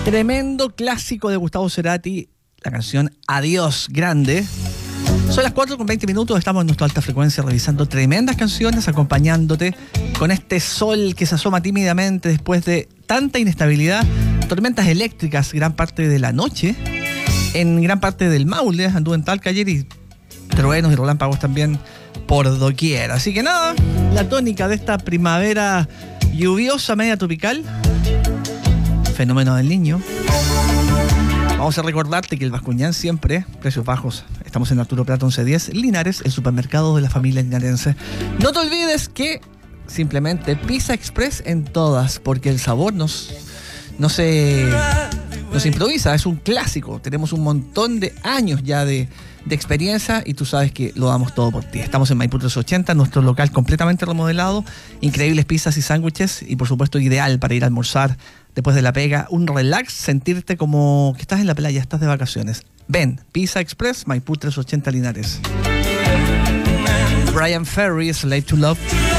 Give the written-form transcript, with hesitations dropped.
Tremendo clásico de Gustavo Cerati, la canción Adiós Grande. Son las 4:20, estamos en nuestra alta frecuencia revisando tremendas canciones, acompañándote con este sol que se asoma tímidamente después de tanta inestabilidad, tormentas eléctricas gran parte de la noche, en gran parte del Maule, anduve en Talca ayer y truenos y relámpagos también por doquier. Así que nada, la tónica de esta primavera lluviosa media tropical, fenómeno del Niño. Vamos a recordarte que el Bascuñán siempre, precios bajos. Estamos en Arturo Prat 1110, Linares, el supermercado de la familia linarense. No te olvides que simplemente Pizza Express en todas, porque el sabor no se improvisa, es un clásico. Tenemos un montón de años ya de experiencia y tú sabes que lo damos todo por ti. Estamos en Maipú 380, nuestro local completamente remodelado, increíbles pizzas y sándwiches y por supuesto ideal para ir a almorzar después de la pega, un relax, sentirte como que estás en la playa, estás de vacaciones. Ven, Pizza Express, Maipú 380 Linares. Brian Ferry, Slave to Love.